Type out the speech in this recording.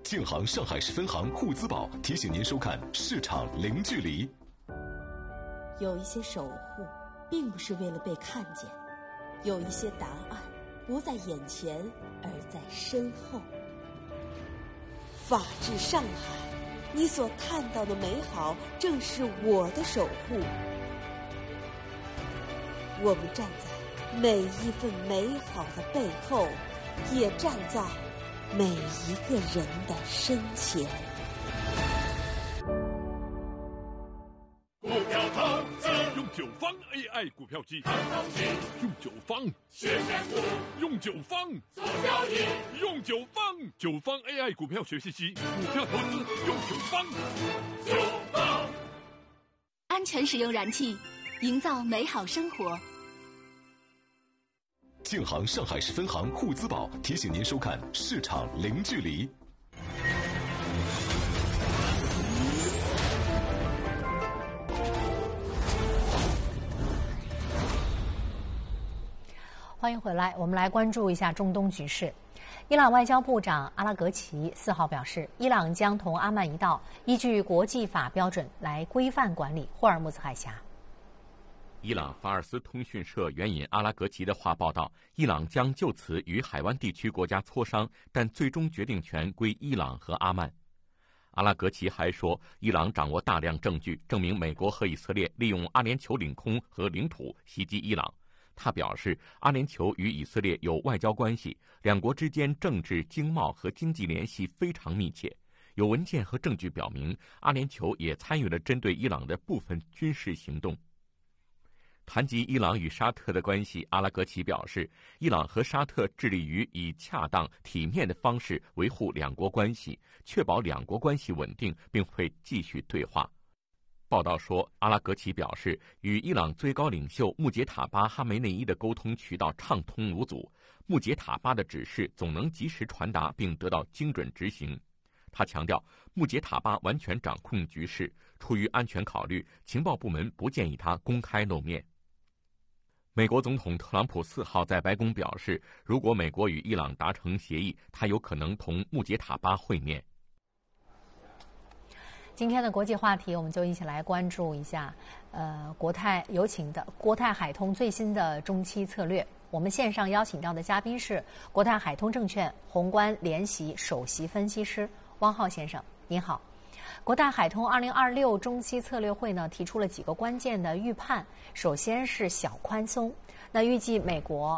庆行上海市分行沪资宝提醒您收看市场零距离。 有一些守护并不是为了被看见，有一些答案不在眼前，而在身后。法治上海，你所看到的美好正是我的守护。我们站在每一份美好的背后，也站在每一个人的身前。 股票投资用9方 AI 股票机，用9方学选股，用9方做交易，用9方 AI 股票学习机，股票投资用9方。 安全使用燃气，营造美好生活。 庆行上海市分行沪资宝提醒您收看市场零距离。 欢迎回来，我们来关注一下中东局势。伊朗外交部长阿拉格齐4号表示，伊朗将同阿曼一道，依据国际法标准来规范管理霍尔木兹海峡。 伊朗法尔斯通讯社援引阿拉格齐的话报道，伊朗将就此与海湾地区国家磋商，但最终决定权归伊朗和阿曼。阿拉格齐还说，伊朗掌握大量证据，证明美国和以色列利用阿联酋领空和领土袭击伊朗。他表示，阿联酋与以色列有外交关系，两国之间政治、经贸和经济联系非常密切。有文件和证据表明，阿联酋也参与了针对伊朗的部分军事行动。谈及伊朗与沙特的关系，阿拉格齐表示，伊朗和沙特致力于以恰当、体面的方式维护两国关系，确保两国关系稳定，并会继续对话。报道说，阿拉格齐表示，与伊朗最高领袖穆杰塔巴·哈梅内伊的沟通渠道畅通无阻，穆杰塔巴的指示总能及时传达并得到精准执行。他强调，穆杰塔巴完全掌控局势，出于安全考虑，情报部门不建议他公开露面。美国总统特朗普4号在白宫表示，如果美国与伊朗达成协议，他有可能同穆杰塔巴会面。 今天的国际话题，我们就一起来关注一下，国泰有请的国泰海通最新的中期策略。我们线上邀请到的嘉宾是国泰海通证券宏观联席首席分析师汪浩先生，您好。国泰海通2026中期策略会呢提出了几个关键的预判，首先是小宽松，那预计美国